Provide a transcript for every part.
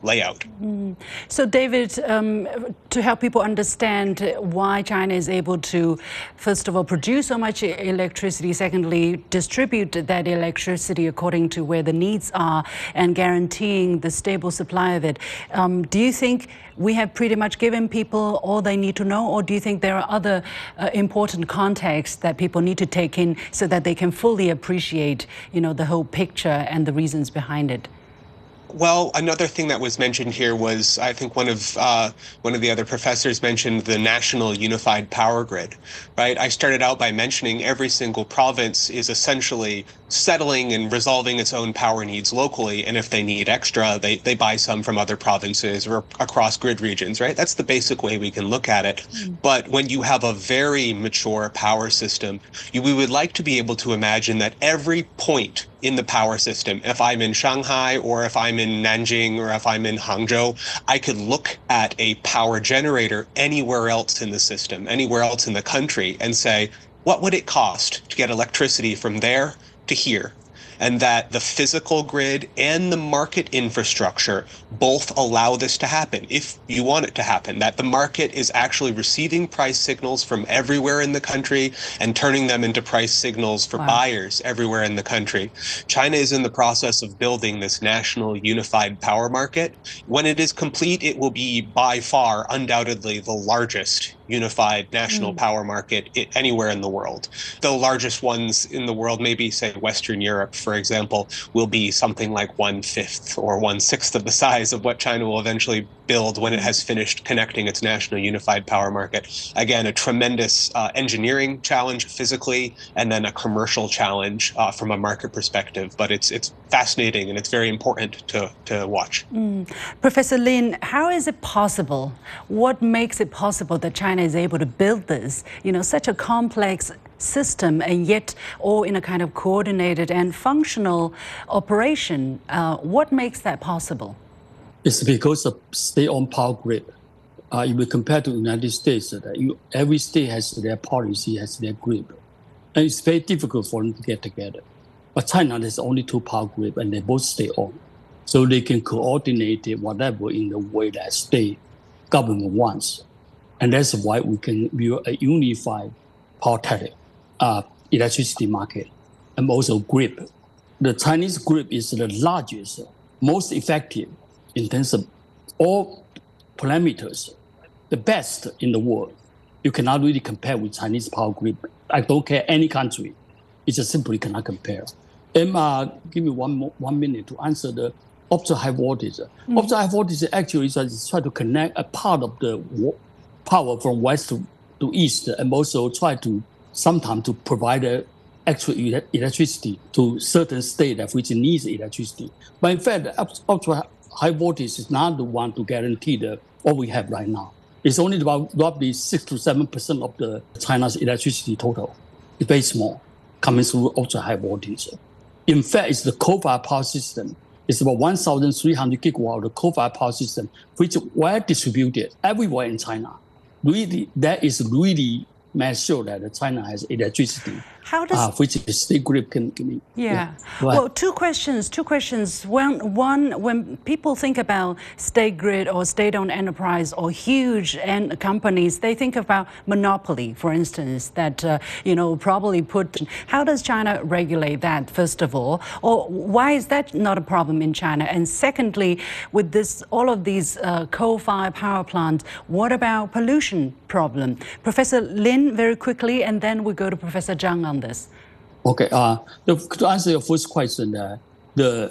layout. So, David, to help people understand why China is able to, first of all, produce so much electricity, secondly, distribute that electricity according to where the needs are, and guaranteeing the stable supply of it, do you think we have pretty much given people all they need to know, or do you think there are other important contexts that people need to take in so that they can fully appreciate, the whole picture and the reasons behind it? Well, another thing that was mentioned here was, I think one of the other professors mentioned the national unified power grid, right? I started out by mentioning every single province is essentially settling and resolving its own power needs locally, and if they need extra, they buy some from other provinces or across grid regions, right? That's the basic way we can look at it. But when you have a very mature power system, we would like to be able to imagine that every point in the power system, if I'm in Shanghai or if I'm in Nanjing or if I'm in Hangzhou, I could look at a power generator anywhere else in the system, anywhere else in the country, and say, what would it cost to get electricity from there to here? And that the physical grid and the market infrastructure both allow this to happen, if you want it to happen, that the market is actually receiving price signals from everywhere in the country and turning them into price signals for buyers everywhere in the country. China is in the process of building this national unified power market. When it is complete, it will be by far, undoubtedly, the largest unified national power market anywhere in the world. The largest ones in the world, maybe say Western Europe, for example, will be something like 1/5 or 1/6 of the size of what China will eventually build when it has finished connecting its national unified power market. Again, a tremendous engineering challenge physically, and then a commercial challenge from a market perspective. But it's fascinating and it's very important to watch. Professor Lin, how is it possible? What makes it possible that China is able to build this, such a complex system, and yet all in a kind of coordinated and functional operation? What makes that possible? It's because of state-owned power grid. If we compare to the United States, every state has their policy, has their grid. And it's very difficult for them to get together. But China, there's only two power grids, and they both state-owned. So they can coordinate it, whatever, in the way that state government wants. And that's why we can build a unified power tariff, electricity market, and also grid. The Chinese grid is the largest, most effective in terms of all parameters, the best in the world. You cannot really compare with Chinese power grid. I don't care any country. It just simply cannot compare. Give me one minute to answer the ultra high voltage. Ultra high voltage actually is try to connect a part of the power from west to east, and also try to sometimes to provide extra electricity to certain state that which needs electricity. But in fact, ultra high voltage is not the one to guarantee what we have right now. It's only about roughly 6 to 7% of the China's electricity total. It's very small, coming through ultra high voltage. In fact, it's the coal-fired power system. It's about 1,300 gigawatts of the coal-fired power system, which were distributed everywhere in China. Really, that is really make sure that China has electricity, which the state grid can. Well, two questions. One, when people think about state grid or state-owned enterprise or huge companies, they think about monopoly, for instance, that probably put. How does China regulate that, first of all, or why is that not a problem in China? And secondly, with all of these coal-fired power plants, what about pollution problem? Professor Lin, very quickly, and then we go to Professor Zhang on this. Okay. To answer your first question, the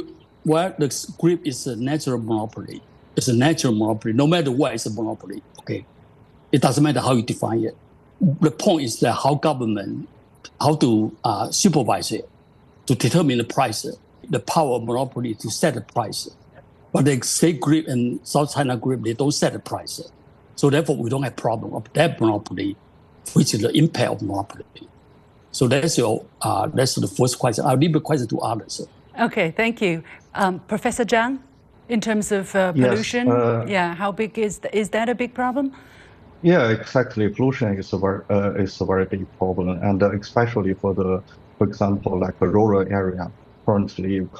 grid is a natural monopoly. It's a natural monopoly. No matter what, it's a monopoly. Okay. It doesn't matter how you define it. The point is that how to supervise it, to determine the price, the power of monopoly to set the price. But the state grid and South China grid, they don't set the price. So therefore, we don't have problem of that monopoly, which is the impact of monopoly. So that's the first question. I'll leave the question to others. Okay, thank you. Professor Zhang, in terms of pollution, how big is that a big problem? Yeah, exactly. Pollution is a very big problem, and especially for example, like a rural area. Currently,